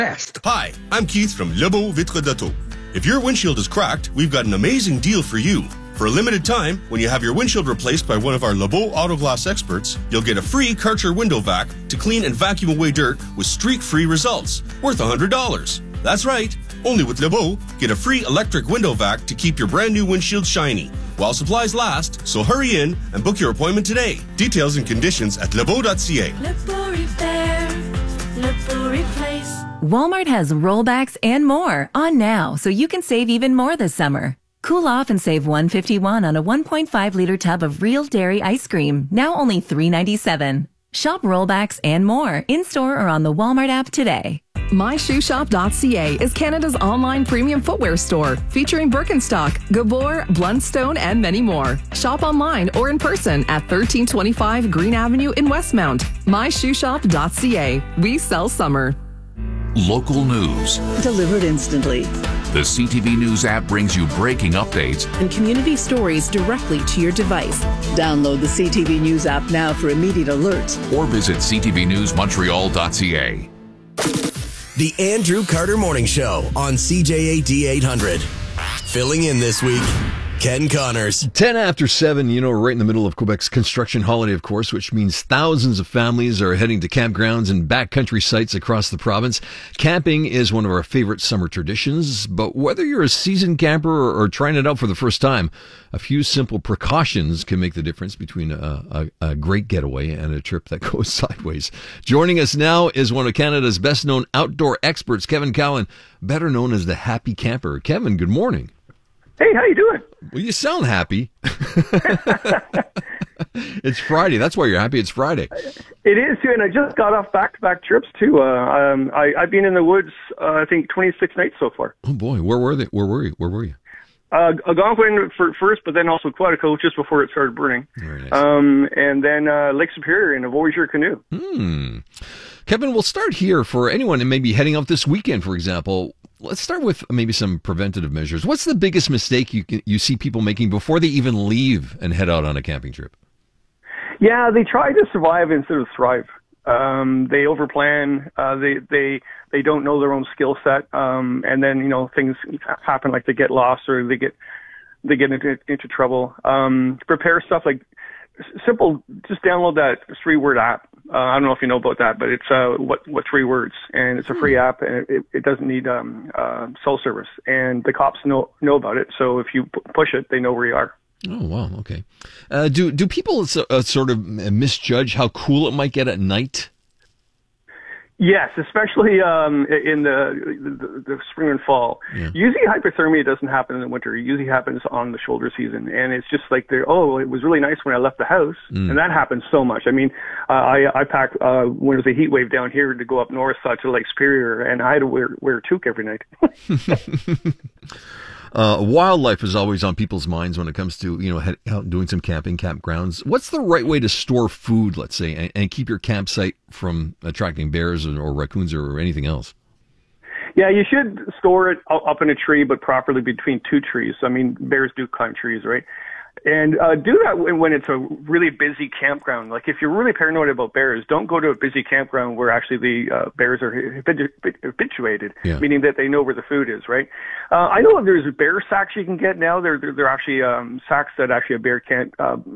best. Hi, I'm Keith from Lebeau Vitre d'Auto. If your windshield is cracked, we've got an amazing deal for you. For a limited time, when you have your windshield replaced by one of our Lebeau Auto Glass experts, you'll get a free Karcher window vac to clean and vacuum away dirt with streak-free results, worth $100. That's right. Only with Lebeau, get a free electric window vac to keep your brand new windshield shiny while supplies last, so hurry in and book your appointment today. Details and conditions at lebeau.ca. Lebeau Repair, Lebeau Replace. Walmart has rollbacks and more on now, so you can save even more this summer. Cool off and save $151 on a 1.5-liter tub of real dairy ice cream, now only $3.97. Shop rollbacks and more in-store or on the Walmart app today. MyShoeshop.ca is Canada's online premium footwear store, featuring Birkenstock, Gabor, Blundstone, and many more. Shop online or in person at 1325 Green Avenue in Westmount. MyShoeshop.ca. We sell summer. Local news. Delivered instantly. The CTV News app brings you breaking updates and community stories directly to your device. Download the CTV News app now for immediate alerts. or visit ctvnewsmontreal.ca. The Andrew Carter Morning Show on CJAD 800. Filling in this week, Ken Connors. 10 after 7, right in the middle of Quebec's construction holiday, of course, which means thousands of families are heading to campgrounds and backcountry sites across the province. Camping is one of our favorite summer traditions, but whether you're a seasoned camper or trying it out for the first time, a few simple precautions can make the difference between a great getaway and a trip that goes sideways. Joining us now is one of Canada's best-known outdoor experts, Kevin Cowan, better known as the Happy Camper. Kevin, good morning. Hey, how you doing? Well, you sound happy. It's Friday. That's why you're happy. It's Friday. It is, too, and I just got off back-to-back trips, too. I've been in the woods, I think, 26 nights so far. Oh, boy. Where were they? Where were you? Algonquin first, but then also Quetico just before it started burning. Very nice. And then Lake Superior in a Voyageur canoe. Kevin, we'll start here for anyone that may be heading out this weekend, for example. Let's start with maybe some preventative measures. What's the biggest mistake you see people making before they even leave and head out on a camping trip? Yeah, they try to survive instead of thrive. They overplan. They don't know their own skill set. And then, things happen, like they get lost or they get into trouble. Prepare stuff like simple, just download that 3-word app. I don't know if you know about that, but it's what 3 words, and it's a free app, and it doesn't need cell service, and the cops know about it. So if you push it, they know where you are. Oh wow, okay. Do people sort of misjudge how cool it might get at night? Yes, especially in the spring and fall. Yeah. Usually hypothermia doesn't happen in the winter. It usually happens on the shoulder season. And it's just like, it was really nice when I left the house. And that happens so much. I mean, I packed when there was a heat wave down here to go up north to Lake Superior, and I had to wear a toque every night. Wildlife is always on people's minds when it comes to, out doing some camping, campgrounds. What's the right way to store food, let's say, and keep your campsite from attracting bears or raccoons or anything else? Yeah, you should store it up in a tree, but properly between 2 trees. I mean, bears do climb trees, right? And do that when it's a really busy campground. Like if you're really paranoid about bears, don't go to a busy campground where actually the bears are habituated, meaning that they know where the food is, right? I know there's bear sacks you can get now. They're actually sacks that actually a bear can't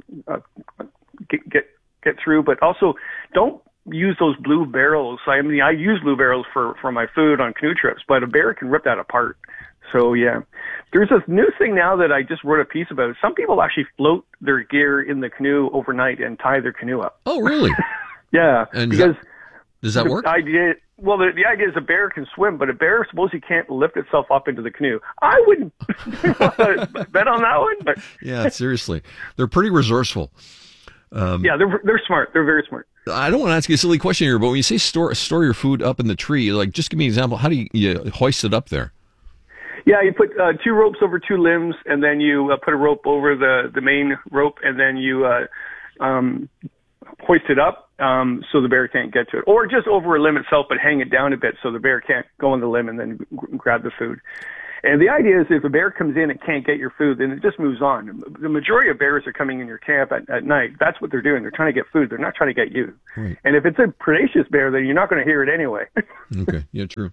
get through. But also, don't use those blue barrels. I mean, I use blue barrels for my food on canoe trips, but a bear can rip that apart. So, yeah. There's this new thing now that I just wrote a piece about. Some people actually float their gear in the canoe overnight and tie their canoe up. Oh, really? Yeah. And because does that work? The idea is a bear can swim, but a bear supposedly can't lift itself up into the canoe. I wouldn't bet on that one. But yeah, seriously. They're pretty resourceful. Yeah, they're smart. They're very smart. I don't want to ask you a silly question here, but when you say store your food up in the tree, like, just give me an example. How do you hoist it up there? Yeah, you put 2 ropes over 2 limbs, and then you put a rope over the main rope, and then you hoist it up so the bear can't get to it. Or just over a limb itself, but hang it down a bit so the bear can't go on the limb and then grab the food. And the idea is if a bear comes in and can't get your food, then it just moves on. The majority of bears are coming in your camp at night. That's what they're doing. They're trying to get food. They're not trying to get you. Right. And if it's a predaceous bear, then you're not going to hear it anyway. Okay, yeah, true.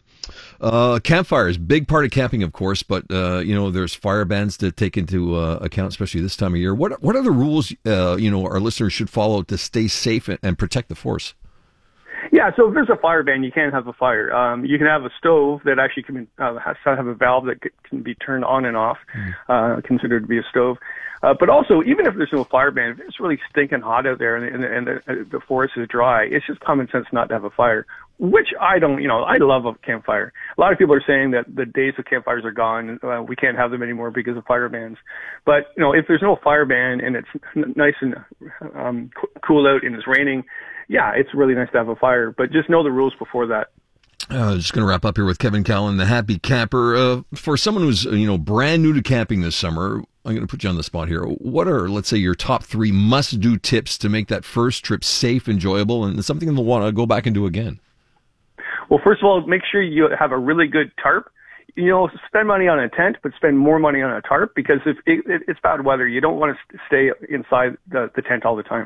Campfires, big part of camping, of course, but there's fire bans to take into account, especially this time of year. What are the rules our listeners should follow to stay safe and protect the forest? Yeah, so if there's a fire ban, you can't have a fire. You can have a stove that actually has to have a valve that can be turned on and off, considered to be a stove. But also, even if there's no fire ban, if it's really stinking hot out there and the forest is dry, it's just common sense not to have a fire, which I don't, I love a campfire. A lot of people are saying that the days of campfires are gone. We can't have them anymore because of fire bans. But, if there's no fire ban and it's nice and cool out and it's raining, yeah, it's really nice to have a fire, but just know the rules before that. Just going to wrap up here with Kevin Callan, the Happy Camper. For someone who's, brand new to camping this summer, I'm going to put you on the spot here. What are, let's say, your top 3 must-do tips to make that first trip safe, enjoyable, and something they'll want to go back and do again? Well, first of all, make sure you have a really good tarp. Spend money on a tent, but spend more money on a tarp, because if it's bad weather, you don't want to stay inside the tent all the time.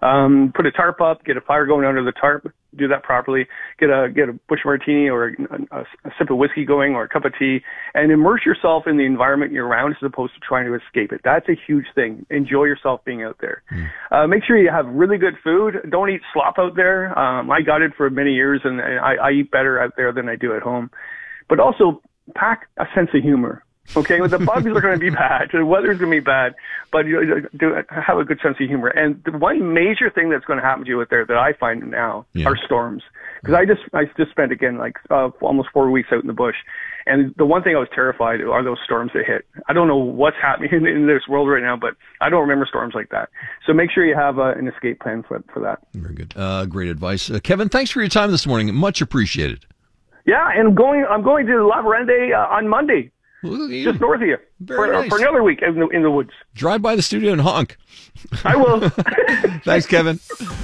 Put a tarp up, get a fire going under the tarp, do that properly, get a Busch Martini or a sip of whiskey going or a cup of tea, and immerse yourself in the environment you're around as opposed to trying to escape it. That's a huge thing. Enjoy yourself being out there. Make sure you have really good food. Don't eat slop out there. I got it for many years, and I eat better out there than I do at home. But also, pack a sense of humor. Okay, the bugs are going to be bad, the weather's going to be bad, but have a good sense of humor. And the one major thing that's going to happen to you out there that I find now are storms. Because I just spent again almost 4 weeks out in the bush, and the one thing I was terrified of are those storms that hit. I don't know what's happening in this world right now, but I don't remember storms like that. So make sure you have an escape plan for that. Very good. Great advice, Kevin. Thanks for your time this morning. Much appreciated. Yeah, and I'm going to La Verende on Monday, just north of you, for another week in the woods. Drive by the studio and honk. I will. Thanks, Kevin.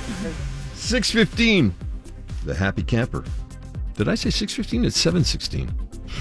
6:15, the Happy Camper. Did I say 6:15? It's 7:16.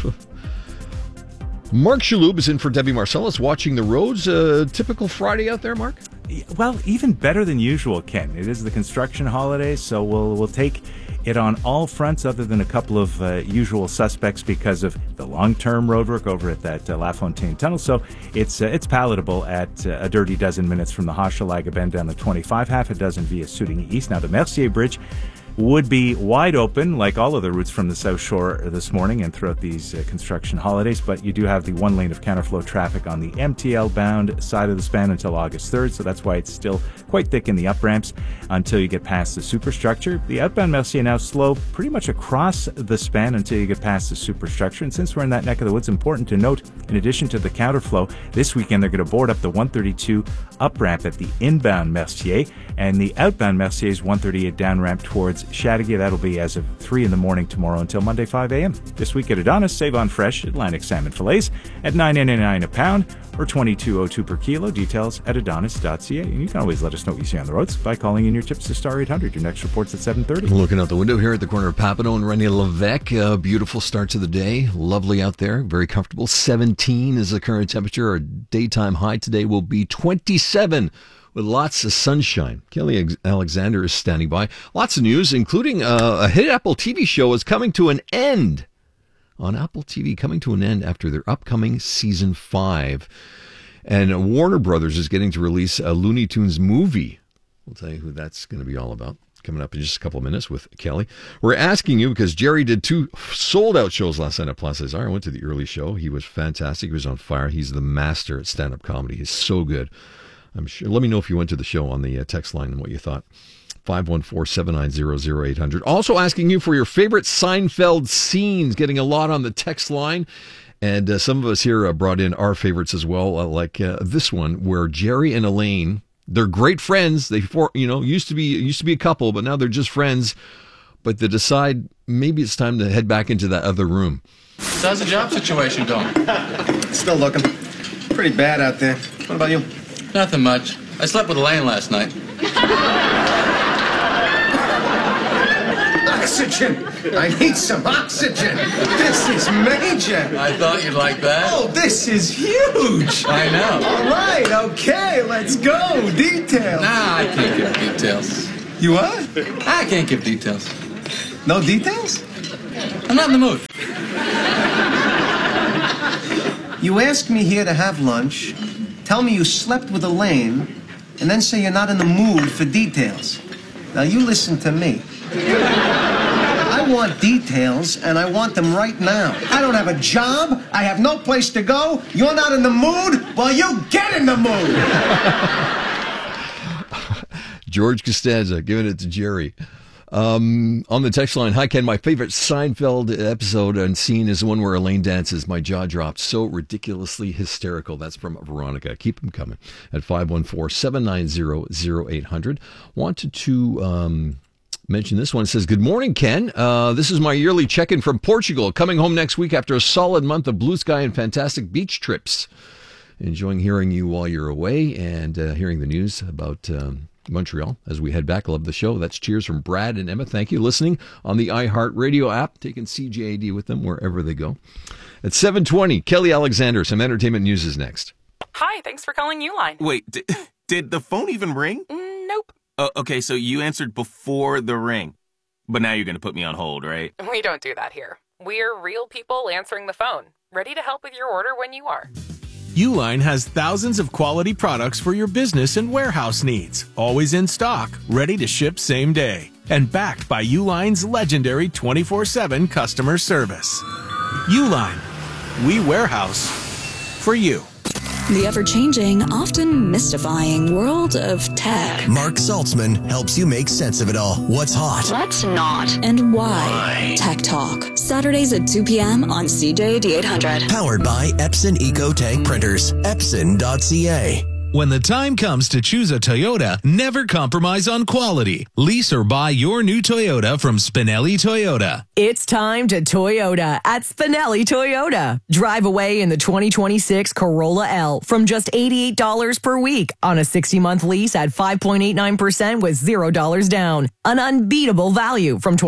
Mark Shaloub is in for Debbie Marcellus, watching the roads. Typical Friday out there, Mark? Well, even better than usual, Ken. It is the construction holiday, so we'll take it on all fronts other than a couple of usual suspects because of the long-term roadwork over at that La Fontaine Tunnel. So it's palatable at a dirty dozen minutes from the Hochelaga Bend down to 25, half a dozen via Soudigny East. Now the Mercier Bridge would be wide open, like all of the routes from the South Shore this morning and throughout these construction holidays, but you do have the one lane of counterflow traffic on the MTL-bound side of the span until August 3rd, so that's why it's still quite thick in the up-ramps until you get past the superstructure. The outbound Mercier now slow pretty much across the span until you get past the superstructure, and since we're in that neck of the woods, important to note, in addition to the counterflow, this weekend they're going to board up the 132 up-ramp at the inbound Mercier, and the outbound Mercier's 138 down-ramp towards Chateauguay. That'll be as of 3 in the morning tomorrow until Monday 5 a.m. This week at Adonis, save on fresh Atlantic salmon fillets at $9.99 a pound or $22.02 per kilo. Details at adonis.ca. And you can always let us know what you see on the roads by calling in your tips to Star 800. Your next report's at 7:30. Looking out the window here at the corner of Papineau and René Lévesque. Beautiful start to the day. Lovely out there. Very comfortable. 17 is the current temperature. Our daytime high today will be 27. With lots of sunshine. Kelly Alexander is standing by. Lots of news, including a hit Apple TV show is coming to an end. On Apple TV, coming to an end after their upcoming season 5. And Warner Brothers is getting to release a Looney Tunes movie. We'll tell you who that's going to be all about. Coming up in just a couple of minutes with Kelly. We're asking you because Jerry did 2 sold-out shows last night at Place César. I went to the early show. He was fantastic. He was on fire. He's the master at stand-up comedy. He's so good. I'm sure. Let me know if you went to the show on the text line and what you thought. 514-790-0800. Also asking you for your favorite Seinfeld scenes. Getting a lot on the text line. And some of us here brought in our favorites as well, like this one where Jerry and Elaine, they're great friends. They used to be a couple, but now they're just friends. But they decide maybe it's time to head back into that other room. So how's the job situation going? Still looking. Pretty bad out there. What about you? Nothing much. I slept with Elaine last night. oxygen. I need some oxygen. This is major. I thought you'd like that. Oh, this is huge. I know. All right, okay, let's go. Details. Nah, I can't give details. You what? I can't give details. No details? I'm not in the mood. You ask me here to have lunch, tell me you slept with Elaine, and then say you're not in the mood for details. Now you listen to me. I want details, and I want them right now. I don't have a job. I have no place to go. You're not in the mood? Well, you get in the mood. George Costanza giving it to Jerry. On the text line, hi Ken, my favorite Seinfeld episode and scene is the one where Elaine dances. My jaw dropped. So ridiculously hysterical. That's from Veronica. Keep them coming at 514-790-0800. Wanted to mention this one. It says, good morning, Ken. This is my yearly check-in from Portugal. Coming home next week after a solid month of blue sky and fantastic beach trips. Enjoying hearing you while you're away and hearing the news about Montreal as we head back. I love the show. That's cheers from Brad and Emma. Thank you. Listening on the iHeartRadio app, taking CJAD with them wherever they go. At 7:20, Kelly Alexander. Some entertainment news is next. Hi, thanks for calling Uline. Wait, did the phone even ring? Nope. Okay, so you answered before the ring. But now you're going to put me on hold, right? We don't do that here. We're real people answering the phone, ready to help with your order when you are. Uline has thousands of quality products for your business and warehouse needs, always in stock, ready to ship same day, and backed by Uline's legendary 24/7 customer service. Uline, we warehouse for you. The ever-changing, often mystifying world of tech. Mark Saltzman helps you make sense of it all. What's hot? What's not? And why? Tech Talk. Saturdays at 2 p.m. on CJAD 800. Powered by Epson EcoTank Printers. Epson.ca. When the time comes to choose a Toyota, never compromise on quality. Lease or buy your new Toyota from Spinelli Toyota. It's time to Toyota at Spinelli Toyota. Drive away in the 2026 Corolla L from just $88 per week on a 60-month lease at 5.89% with $0 down. An unbeatable value from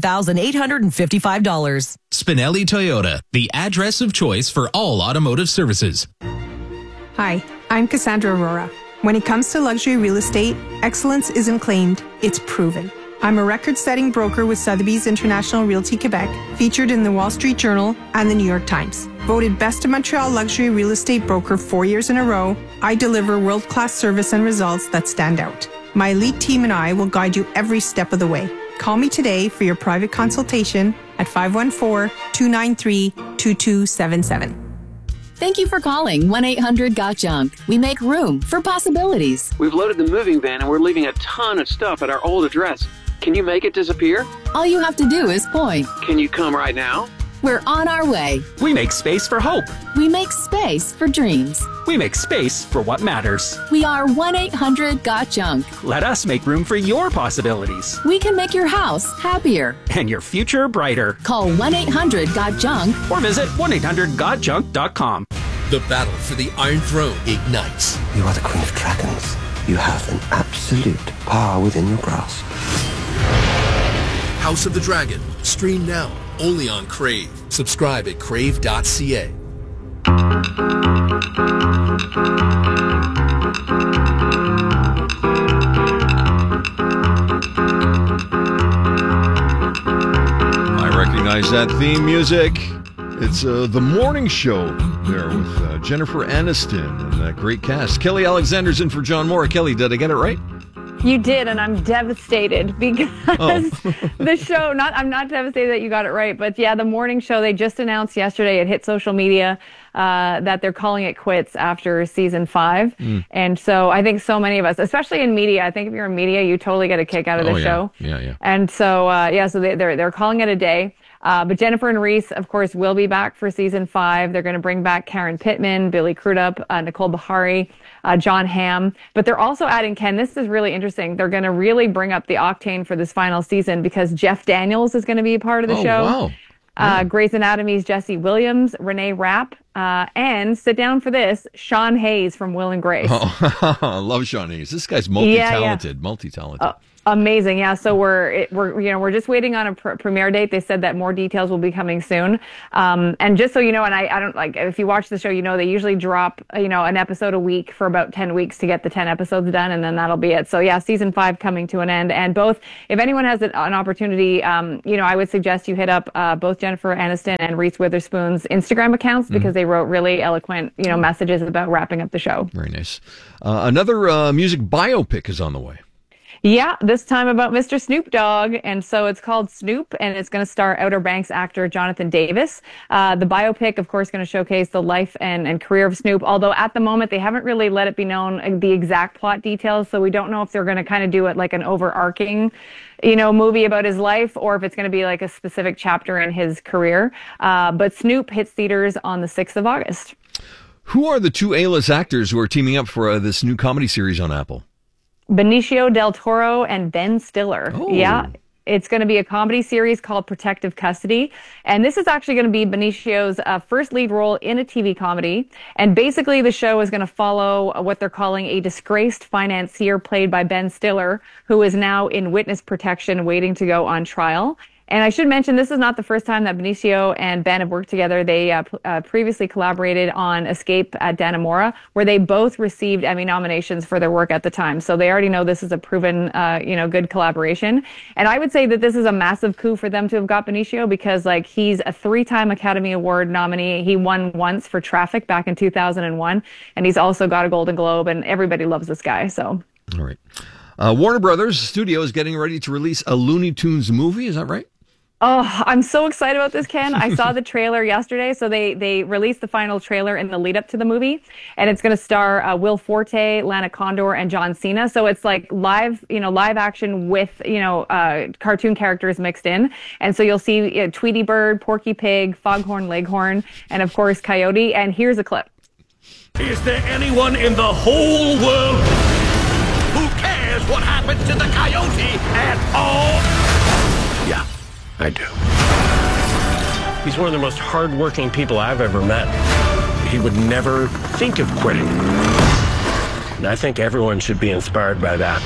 $27,855. Spinelli Toyota, the address of choice for all automotive services. Hi, I'm Cassandra Aurora. When it comes to luxury real estate, excellence isn't claimed, it's proven. I'm a record-setting broker with Sotheby's International Realty Quebec, featured in the Wall Street Journal and the New York Times. Voted Best of Montreal Luxury Real Estate Broker 4 years in a row, I deliver world-class service and results that stand out. My elite team and I will guide you every step of the way. Call me today for your private consultation at 514-293-2277. Thank you for calling 1-800-GOT-JUNK. We make room for possibilities. We've loaded the moving van and we're leaving a ton of stuff at our old address. Can you make it disappear? All you have to do is point. Can you come right now? We're on our way. We make space for hope. We make space for dreams. We make space for what matters. We are 1-800-GOT-JUNK. Let us make room for your possibilities. We can make your house happier. And your future brighter. Call 1-800-GOT-JUNK. Or visit 1-800-GOT-JUNK.com. The battle for the Iron Throne ignites. You are the Queen of Dragons. You have an absolute power within your grasp. House of the Dragon. Stream now. Only on Crave. Subscribe at crave.ca. I recognize that theme music. It's The Morning Show there with Jennifer Aniston and that great cast. Kelly Alexander's in for John Moore. Kelly, did I get it right? You did, and I'm devastated because the show, I'm not devastated that you got it right, but yeah, the morning show, they just announced yesterday, it hit social media, that they're calling it quits after season 5. And so I think so many of us, especially in media, I think if you're in media, you totally get a kick out of the show. Yeah. And so, so they're calling it a day. But Jennifer and Reese, of course, will be back for season 5. They're going to bring back Karen Pittman, Billy Crudup, Nicole Bahari, John Hamm. But they're also adding, Ken, this is really interesting. They're going to really bring up the octane for this final season because Jeff Daniels is going to be a part of the show. Wow. Grey's Anatomy's Jesse Williams, Renee Rapp, and sit down for this, Sean Hayes from Will and Grace. Oh, I love Sean Hayes. This guy's multi-talented. Amazing. Yeah. So we're just waiting on a premiere date. They said that more details will be coming soon. And just so you know, and I don't like, if you watch the show, they usually drop, an episode a week for about 10 weeks to get the 10 episodes done. And then that'll be it. So yeah, season 5 coming to an end. And both, if anyone has an opportunity, I would suggest you hit up both Jennifer Aniston and Reese Witherspoon's Instagram accounts because they wrote really eloquent, messages about wrapping up the show. Very nice. Another music biopic is on the way. Yeah, this time about Mr. Snoop Dogg. And so it's called Snoop, and it's going to star Outer Banks actor Jonathan Davis. The biopic, of course, going to showcase the life and career of Snoop, although at the moment they haven't really let it be known the exact plot details. So we don't know if they're going to kind of do it like an overarching, movie about his life, or if it's going to be like a specific chapter in his career. But Snoop hits theaters on the 6th of August. Who are the 2 A-list actors who are teaming up for this new comedy series on Apple? Benicio del Toro and Ben Stiller. Oh. Yeah. It's going to be a comedy series called Protective Custody. And this is actually going to be Benicio's first lead role in a TV comedy. And basically the show is going to follow what they're calling a disgraced financier played by Ben Stiller, who is now in witness protection waiting to go on trial. And I should mention, this is not the first time that Benicio and Ben have worked together. They previously collaborated on Escape at Dannemora, where they both received Emmy nominations for their work at the time. So they already know this is a proven, good collaboration. And I would say that this is a massive coup for them to have got Benicio because, he's a 3-time Academy Award nominee. He won once for Traffic back in 2001. And he's also got a Golden Globe, and everybody loves this guy. So. All right. Warner Brothers Studio is getting ready to release a Looney Tunes movie. Is that right? Oh, I'm so excited about this, Ken. I saw the trailer yesterday. So they released the final trailer in the lead up to the movie, and it's going to star Will Forte, Lana Condor, and John Cena. So it's like live action with, cartoon characters mixed in. And so you'll see Tweety Bird, Porky Pig, Foghorn Leghorn, and of course Coyote. And here's a clip. Is there anyone in the whole world who cares what happened to the coyote at all? Yeah, I do. He's one of the most hardworking people I've ever met. He would never think of quitting. And I think everyone should be inspired by that.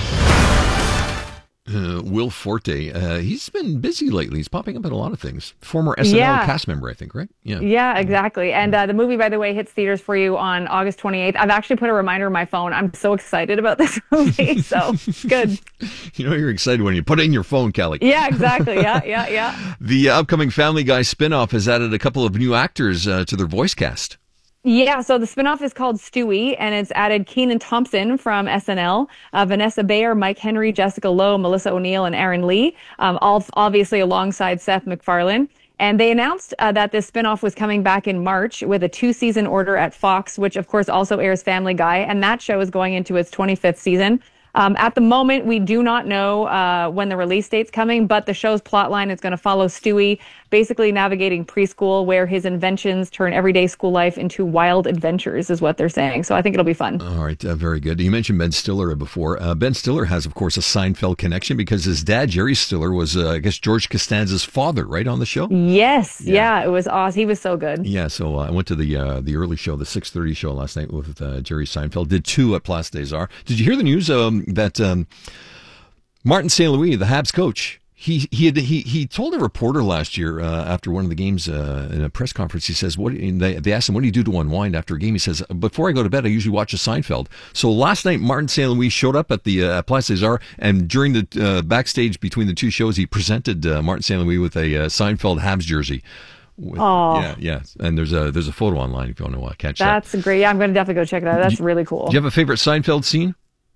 Will Forte, he's been busy lately. He's popping up in a lot of things. Former SNL cast member, I think, right? Yeah, exactly. And the movie, by the way, hits theaters for you on August 28th. I've actually put a reminder on my phone. I'm so excited about this movie. So good. You're excited when you put it in your phone, Kelly. Yeah, exactly. Yeah. The upcoming Family Guy spinoff has added a couple of new actors to their voice cast. Yeah, so the spinoff is called Stewie, and it's added Kenan Thompson from SNL, Vanessa Bayer, Mike Henry, Jessica Lowe, Melissa O'Neill, and Aaron Lee, all obviously alongside Seth MacFarlane. And they announced that this spinoff was coming back in March with a 2-season order at Fox, which of course also airs Family Guy, and that show is going into its 25th season. At the moment, we do not know when the release date's coming, but the show's plotline is going to follow Stewie basically navigating preschool, where his inventions turn everyday school life into wild adventures, is what they're saying. So I think it'll be fun. All right, very good. You mentioned Ben Stiller before. Ben Stiller has, of course, a Seinfeld connection because his dad, Jerry Stiller, was, I guess, George Costanza's father, right, on the show? Yes, yeah, it was awesome. He was so good. Yeah, so I went to the early show, the 6:30 show last night with Jerry Seinfeld. Did 2 at Place des Arts. Did you hear the news that Martin St. Louis, the Habs coach, he told a reporter last year after one of the games in a press conference, he says, they asked him, what do you do to unwind after a game? He says, before I go to bed, I usually watch a Seinfeld. So last night, Martin St. Louis showed up at the Place des Arts, and during the backstage between the 2 shows, he presented Martin St. Louis with a Seinfeld Habs jersey. Yeah, and there's a photo online if you want to catch that. That's great. Yeah, I'm going to definitely go check it out. That's really cool. Do you have a favorite Seinfeld scene?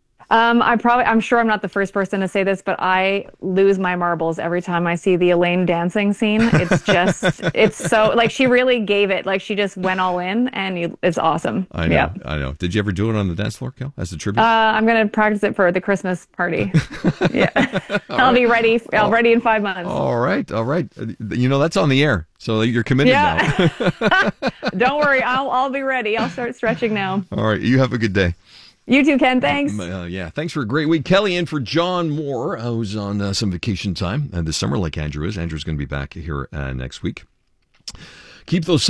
I'm sure I'm not the first person to say this, but I lose my marbles every time I see the Elaine dancing scene. It's just, it's so, like, she really gave it, like, she just went all in, and it's awesome. I know. Did you ever do it on the dance floor, Kel, as a tribute? I'm going to practice it for the Christmas party. Yeah. I'll be ready. I'll ready in 5 months. All right. That's on the air. So you're committed now. Don't worry. I'll be ready. I'll start stretching now. All right. You have a good day. You too, Ken. Thanks. Thanks for a great week. Kelly in for John Moore, who's on some vacation time this summer, like Andrew is. Andrew's going to be back here next week. Keep those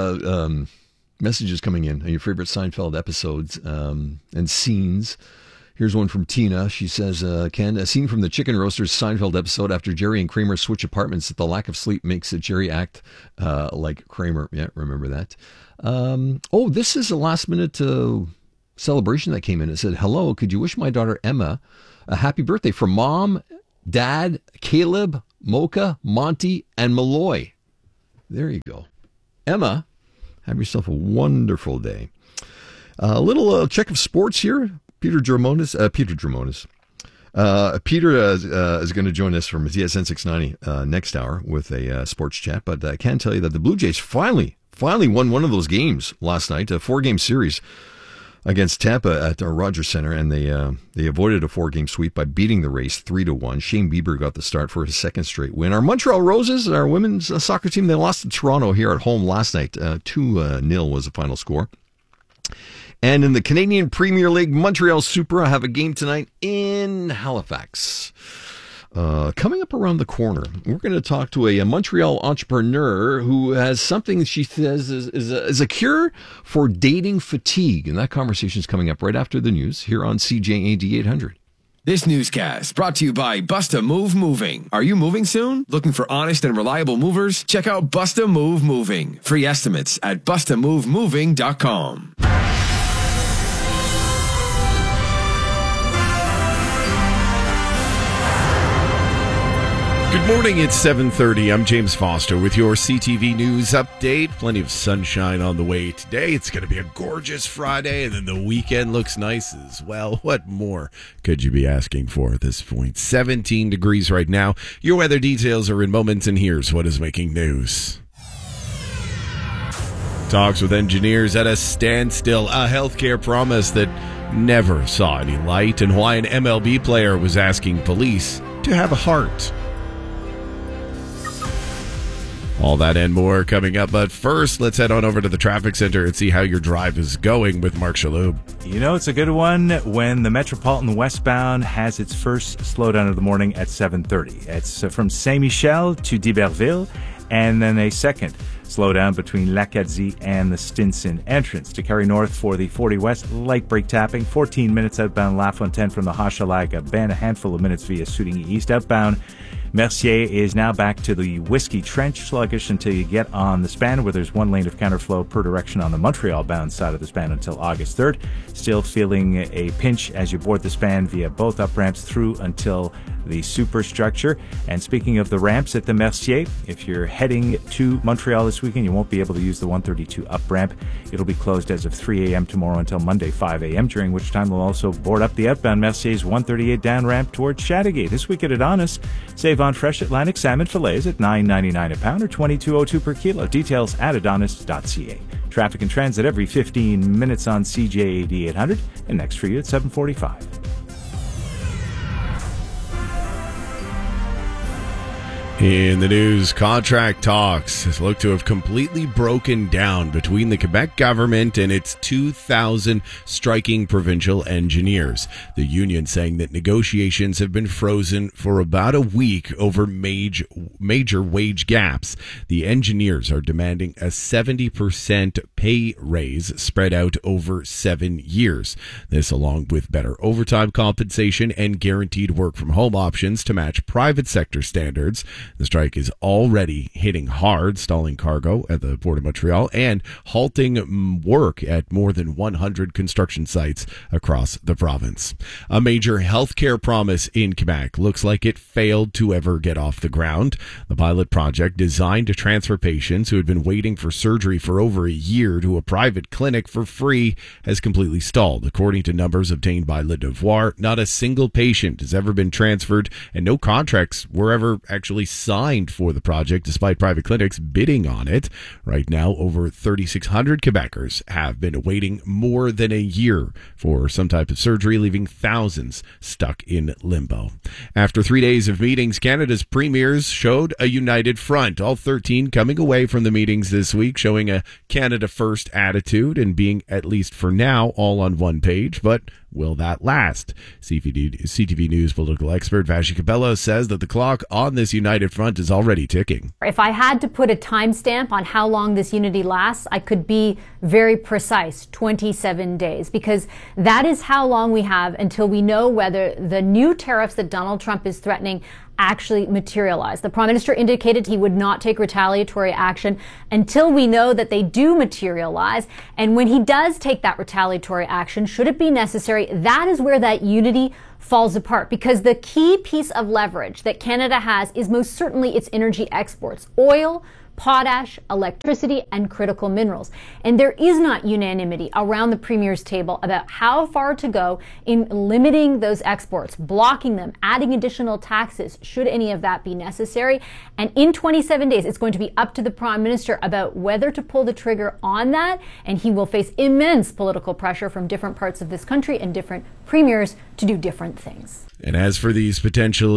Seinfeld messages coming in, your favorite Seinfeld episodes and scenes. Here's one from Tina. She says, Ken, a scene from the Chicken Roasters Seinfeld episode after Jerry and Kramer switch apartments. The lack of sleep makes Jerry act like Kramer. Yeah, remember that. This is a last-minute celebration that came in. It said, hello, could you wish my daughter Emma a happy birthday from Mom, Dad, Caleb, Mocha, Monty, and Malloy. There you go. Emma, have yourself a wonderful day. A little check of sports here. Peter Dramonis is going to join us from TSN 690 next hour with a sports chat. But I can tell you that the Blue Jays finally won one of those games last night, a 4-game series against Tampa at our Rogers Center, and they avoided a 4-game sweep by beating the Rays 3-1. Shane Bieber got the start for his second straight win. Our Montreal Roses, our women's soccer team, they lost to Toronto here at home last night. 2-0 was the final score. And in the Canadian Premier League, Montreal Supra have a game tonight in Halifax. Coming up around the corner, we're going to talk to a Montreal entrepreneur who has something she says is a cure for dating fatigue. And that conversation is coming up right after the news here on CJAD 800. This newscast brought to you by Busta Move Moving. Are you moving soon? Looking for honest and reliable movers? Check out Busta Move Moving. Free estimates at bustamovemoving.com. Good morning, it's 7:30. I'm James Foster with your CTV News update. Plenty of sunshine on the way today. It's going to be a gorgeous Friday, and then the weekend looks nice as well. What more could you be asking for at this point? 17 degrees right now. Your weather details are in moments, and here's what is making news. Talks with engineers at a standstill. A healthcare promise that never saw any light, and why an MLB player was asking police to have a heart. All that and more coming up. But first, let's head on over to the traffic center and see how your drive is going with Mark Shalhoub. You know, it's a good one when the Metropolitan westbound has its first slowdown of the morning at 7:30. It's from Saint-Michel to d'Iberville, and then a second slowdown between L'Acadie and the Stinson entrance. To carry north for the 40 West, light brake tapping, 14 minutes outbound La Fontaine from the Hochelaga Bend, a handful of minutes via Soutigny East outbound. Mercier is now back to the Whiskey Trench, sluggish until you get on the span, where there's one lane of counterflow per direction on the Montreal-bound side of the span until August 3rd. Still feeling a pinch as you board the span via both up ramps through until the superstructure. And speaking of the ramps at the Mercier, if you're heading to Montreal this weekend, you won't be able to use the 132 up ramp. It'll be closed as of 3 a.m. tomorrow until Monday 5 a.m., during which time we'll also board up the outbound Mercier's 138 down ramp towards Chateauguay. This week at Adonis, save on fresh Atlantic salmon fillets at $9.99 a pound or $22.02 per kilo. Details at adonis.ca. Traffic and transit every 15 minutes on CJAD 800, and next for you at 7:45. In the news, contract talks look to have completely broken down between the Quebec government and its 2,000 striking provincial engineers. The union saying that negotiations have been frozen for about a week over major wage gaps. The engineers are demanding a 70% pay raise spread out over 7 years. This, along with better overtime compensation and guaranteed work from home options to match private sector standards. The strike is already hitting hard, stalling cargo at the Port of Montreal and halting work at more than 100 construction sites across the province. A major healthcare promise in Quebec looks like it failed to ever get off the ground. The pilot project, designed to transfer patients who had been waiting for surgery for over a year to a private clinic for free, has completely stalled. According to numbers obtained by Le Devoir, not a single patient has ever been transferred, and no contracts were ever actually signed for the project, despite private clinics bidding on it. Right now, over 3,600 Quebecers have been awaiting more than a year for some type of surgery, leaving thousands stuck in limbo. After 3 days of meetings, Canada's premiers showed a united front, all 13 coming away from the meetings this week, showing a Canada First attitude and being, at least for now, all on one page. But will that last? CTV News political expert Vashi Cabello says that the clock on this united front is already ticking. If I had to put a timestamp on how long this unity lasts, I could be very precise, 27 days, because that is how long we have until we know whether the new tariffs that Donald Trump is threatening actually materialize. The Prime Minister indicated he would not take retaliatory action until we know that they do materialize. And when he does take that retaliatory action, should it be necessary, that is where that unity falls apart, because the key piece of leverage that Canada has is most certainly its energy exports, oil, potash, electricity, and critical minerals. And there is not unanimity around the Premier's table about how far to go in limiting those exports, blocking them, adding additional taxes, should any of that be necessary. And in 27 days, it's going to be up to the Prime Minister about whether to pull the trigger on that, and he will face immense political pressure from different parts of this country and different premiers to do different things. And as for these the potential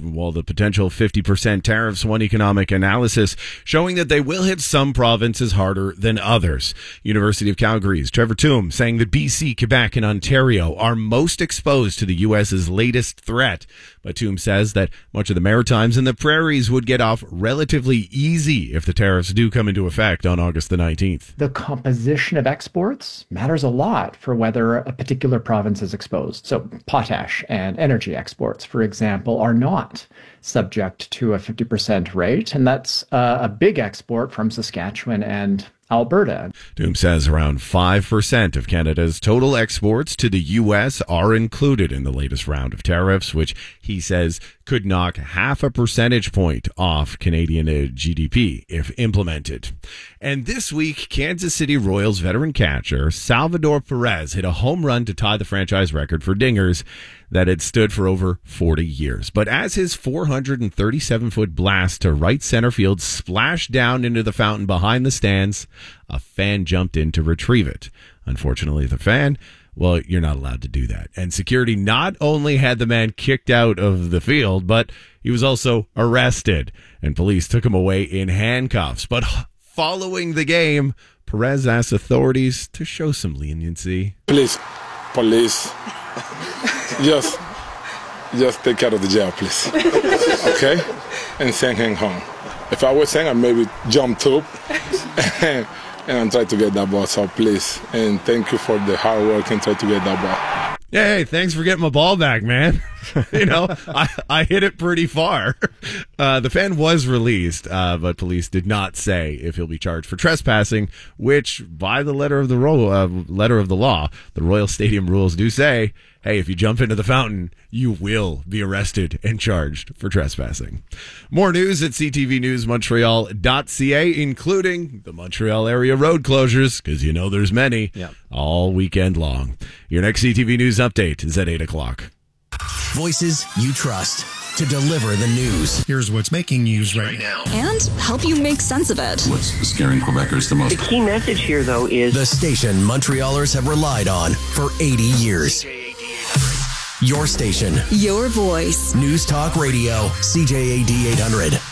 50% tariffs, one economic analysis showing that they will hit some provinces harder than others. University of Calgary's Trevor Toom saying that BC, Quebec, and Ontario are most exposed to the U.S.'s latest threat. But Toom says that much of the Maritimes and the Prairies would get off relatively easy if the tariffs do come into effect on August the 19th. The composition of exports matters a lot for whether a particular province is exposed. So potash and energy exports, for example, are not subject to a 50% rate, and that's a big export from Saskatchewan and Alberta. Toom says around 5% of Canada's total exports to the U.S. are included in the latest round of tariffs, which he says could knock 0.5 percentage point off Canadian GDP if implemented. And this week, Kansas City Royals veteran catcher Salvador Perez hit a home run to tie the franchise record for dingers that had stood for over 40 years. But as his 437-foot blast to right center field splashed down into the fountain behind the stands, a fan jumped in to retrieve it. Unfortunately, the fan, well, you're not allowed to do that. And security not only had the man kicked out of the field, but he was also arrested. And police took him away in handcuffs. But following the game, Perez asked authorities to show some leniency. Please, police, just take out of the jail, please. Okay? And send him home. If I was saying, I maybe jumped up and try to get that ball. So please, and thank you for the hard work and try to get that ball. Hey, thanks for getting my ball back, man. I hit it pretty far. The fan was released, but police did not say if he'll be charged for trespassing, which by the letter of the law, the Royal Stadium rules do say, hey, if you jump into the fountain, you will be arrested and charged for trespassing. More news at ctvnewsmontreal.ca, including the Montreal area road closures, because you know there's many, all weekend long. Your next CTV News update is at 8 o'clock. Voices you trust to deliver the news. Here's what's making news right now. And help you make sense of it. What's scaring Quebecers the most? The key message here, though, is the station Montrealers have relied on for 80 years. Your station. Your voice. News Talk Radio, CJAD 800.